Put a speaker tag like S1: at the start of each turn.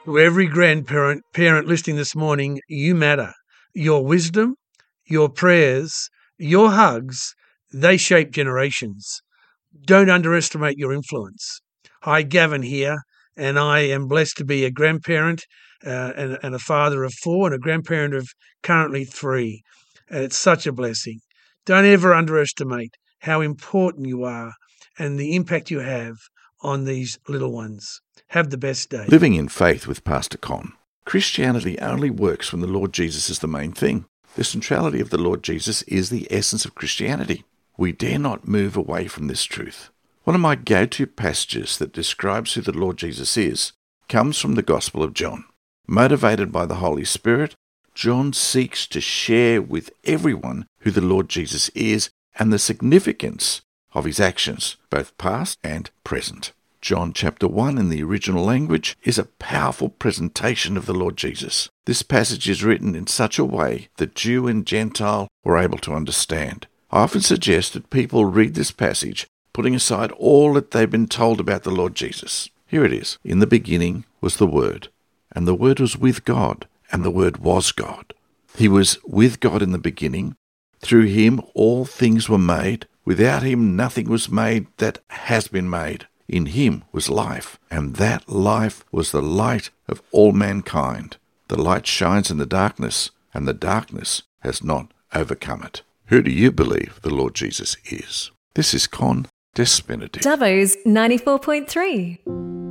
S1: To every parent listening this morning, you matter. Your wisdom, your prayers, your hugs, they shape generations. Don't underestimate your influence. Hi, Gavin here, and I am blessed to be a grandparent and a father of 4 and a grandparent of currently 3. And it's such a blessing. Don't ever underestimate how important you are and the impact you have on these little ones. Have the best day.
S2: Living in faith with Pastor Con. Christianity only works when the Lord Jesus is the main thing. The centrality of the Lord Jesus is the essence of Christianity. We dare not move away from this truth. One of my go-to passages that describes who the Lord Jesus is comes from the Gospel of John. Motivated by the Holy Spirit, John seeks to share with everyone who the Lord Jesus is and the significance of his actions, both past and present. John chapter 1 in the original language is a powerful presentation of the Lord Jesus. This passage is written in such a way that Jew and Gentile were able to understand. I often suggest that people read this passage, putting aside all that they've been told about the Lord Jesus. Here it is. In the beginning was the Word, and the Word was with God, and the Word was God. He was with God in the beginning. Through him all things were made. Without him nothing was made that has been made. In him was life, and that life was the light of all mankind. The light shines in the darkness, and the darkness has not overcome it. Who do you believe the Lord Jesus is? This is Con Des Benedict.
S3: Dubbo's 94.3.